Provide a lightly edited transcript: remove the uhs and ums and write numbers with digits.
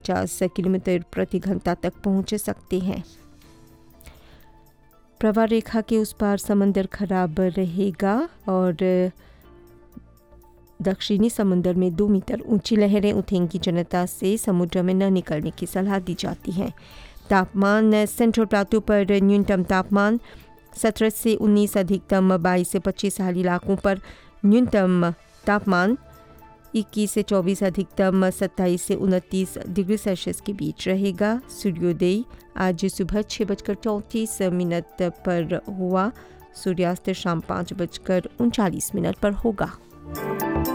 50 kilometre प्रति घंटा तक पहुंच सकते हैं। प्रवाह रेखा के उस पार समंदर खराब रहेगा और दक्षिणी समुद्र में 2 मीटर ऊंची लहरें उठेंगी। जनता से समुद्र में न निकलने की सलाह दी जाती है। तापमान सेंट्रल प्लाटू पर न्यूनतम तापमान 17 से 19, अधिकतम 22 से 25 हाल इलाकों पर न्यूनतम तापमान 21 से 24, अधिकतम 27 से 29 डिग्री सेल्सियस के बीच रहेगा। सूर्योदय आज सुबह 6:34 पर हुआ। सूर्यास्त शाम 5:39 पर होगा।